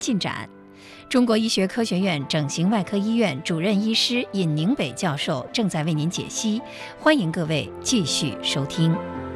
进展。中国医学科学院整形外科医院主任医师尹宁北教授正在为您解析，欢迎各位继续收听。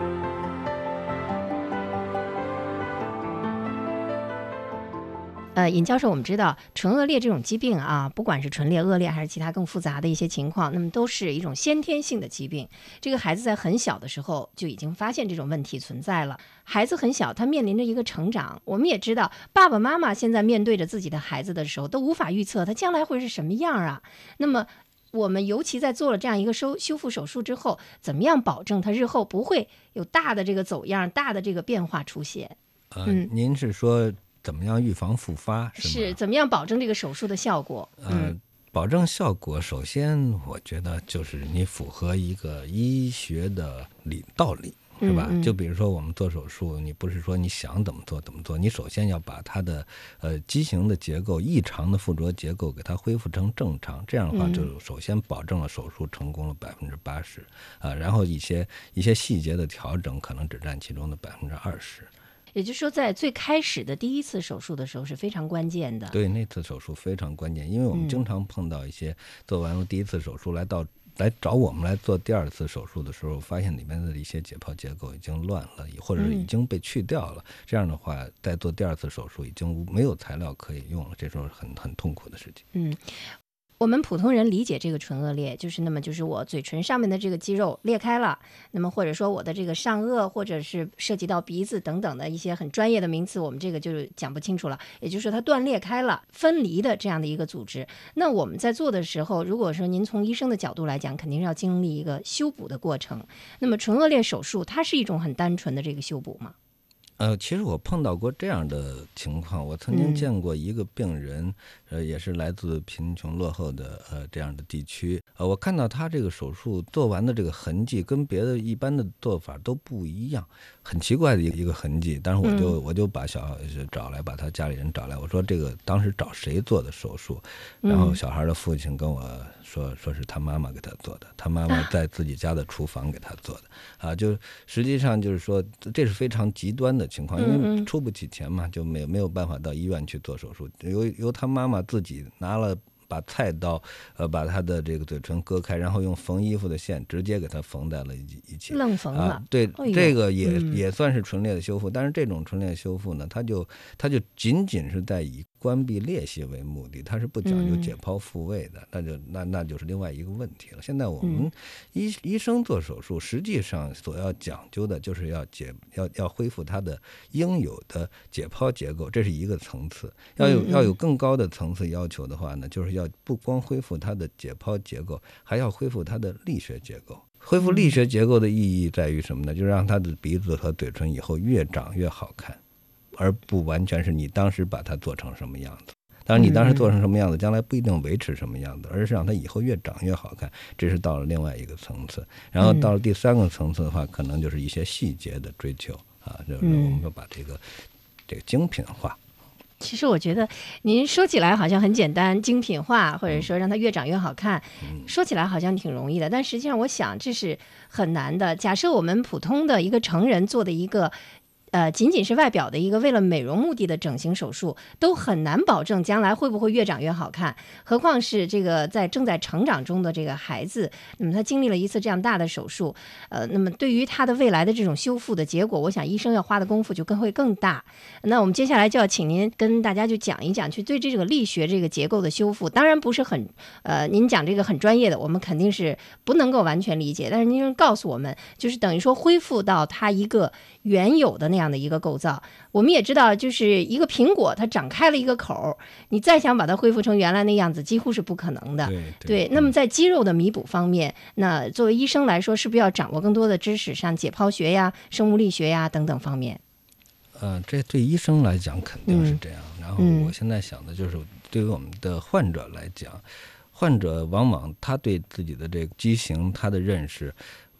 尹教授，我们知道唇腭裂这种疾病啊，不管是唇裂、腭裂还是其他更复杂的一些情况，那么都是一种先天性的疾病。这个孩子在很小的时候就已经发现这种问题存在了。孩子很小，他面临着一个成长。我们也知道，爸爸妈妈现在面对着自己的孩子的时候，都无法预测他将来会是什么样啊。那么我们尤其在做了这样一个修复手术之后，怎么样保证他日后不会有大的这个走样、大的这个变化出现？ 您是说怎么样预防复发是怎么样保证这个手术的效果？ 保证效果，首先我觉得就是你符合一个医学的道理，是吧？就比如说我们做手术，你不是说你想怎么做怎么做，你首先要把它的畸形的结构、异常的附着结构给它恢复成正常，这样的话就首先保证了手术成功了80%然后一些细节的调整可能只占其中的20%。 也就是说，在最开始的第一次手术的时候是非常关键的。 对，那次手术非常关键，因为我们经常碰到一些做完了第一次手术来找我们来做第二次手术的时候，发现里面的一些解剖结构已经乱了，或者已经被去掉了。这样的话，在做第二次手术已经没有材料可以用了，这时候很痛苦的事情。 我们普通人理解这个唇腭裂，就是我嘴唇上面的这个肌肉裂开了，那么或者说我的这个上颚，或者是涉及到鼻子等等的一些很专业的名词，我们这个就讲不清楚了。也就是说它断裂开了、分离的这样的一个组织。那我们在做的时候，如果说您从医生的角度来讲，肯定是要经历一个修补的过程。那么唇腭裂手术它是一种很单纯的这个修补吗？ 其实我碰到过这样的情况，我曾经见过一个病人，也是来自贫穷落后的这样的地区，我看到他这个手术做完的这个痕迹跟别的一般的做法都不一样，很奇怪的一个痕迹。但是我就把把他家里人找来，我说这个当时找谁做的手术？然后小孩的父亲跟我说是他妈妈给他做的，他妈妈在自己家的厨房给他做的就实际上就是说这是非常极端的情况，因为出不起钱嘛，就没有办法到医院去做手术，由他妈妈自己把菜刀把他的这个嘴唇割开，然后用缝衣服的线直接给他缝在了一起， 愣缝了。 对，这个也算是唇裂的修复，但是这种唇裂修复呢，它就仅仅是在以关闭裂隙为目的，它是不讲究解剖复位的，那就是另外一个问题了。现在我们医生做手术，实际上所要讲究的就是要恢复它的应有的解剖结构，这是一个层次。要有更高的层次要求的话呢，就是要不光恢复它的解剖结构，还要恢复它的力学结构。恢复力学结构的意义在于什么呢？就是让它的鼻子和嘴唇以后越长越好看，而不完全是你当时把它做成什么样子。当然你当时做成什么样子，将来不一定维持什么样子，而是让它以后越长越好看，这是到了另外一个层次。然后到了第三个层次的话，可能就是一些细节的追求就是我们要把这个精品化。 其实我觉得您说起来好像很简单，精品化，或者说让它越长越好看，说起来好像挺容易的，但实际上我想这是很难的。假设我们普通的一个成人做的一个仅仅是外表的一个为了美容目的的整形手术，都很难保证将来会不会越长越好看，何况是这个正在成长中的这个孩子，那么他经历了一次这样大的手术，那么对于他的未来的这种修复的结果，我想医生要花的功夫就会更大。那我们接下来就要请您跟大家就讲一讲，去对这个力学这个结构的修复，当然不是很您讲这个很专业的，我们肯定是不能够完全理解，但是您告诉我们，就是等于说恢复到它一个原有的那样的一个构造。我们也知道，就是一个苹果它长开了一个口，你再想把它恢复成原来那样子几乎是不可能的。对，那么在肌肉的弥补方面，那作为医生来说，是不是要掌握更多的知识，像解剖学呀、生物力学呀等等方面？ 这对医生来讲肯定是这样。然后我现在想的就是对于我们的患者来讲，患者往往他对自己的这个畸形他的认识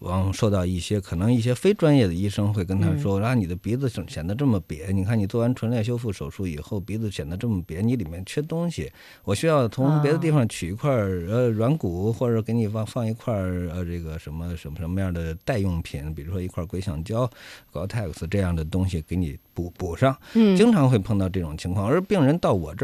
受到可能一些非专业的医生会跟他说，你的鼻子显得这么瘪，你看你做完唇裂修复手术以后，鼻子显得这么瘪，你里面缺东西，我需要从别的地方取一块软骨，或者给你放一块这个什么样的代用品，比如说一块硅橡胶 Gore-Tex 这样的东西给你补上。经常会碰到这种情况，而病人到我这儿